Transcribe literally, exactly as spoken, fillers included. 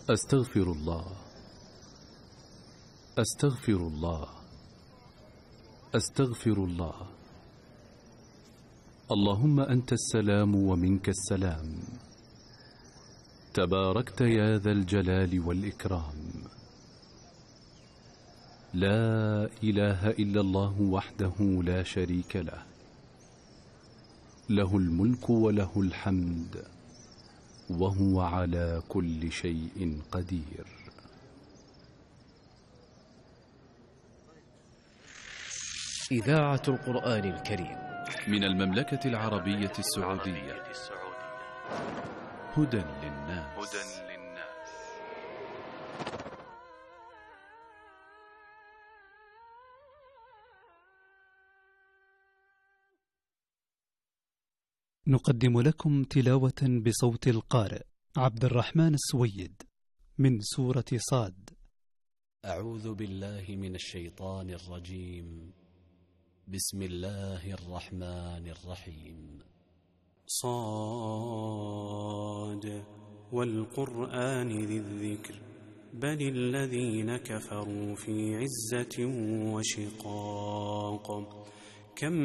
أستغفر الله أستغفر الله أستغفر الله. اللهم أنت السلام ومنك السلام، تباركت يا ذا الجلال والإكرام. لا إله إلا الله وحده لا شريك له، له الملك وله الحمد وهو على كل شيء قدير. إذاعة القرآن الكريم من المملكة العربية السعودية. هدى للناس. نقدم لكم تلاوة بصوت القارئ عبد الرحمن السويد من سورة صاد. أعوذ بالله من الشيطان الرجيم. بسم الله الرحمن الرحيم. صاد والقرآن ذي الذكر بل الذين كفروا في عزة وشقاق. كم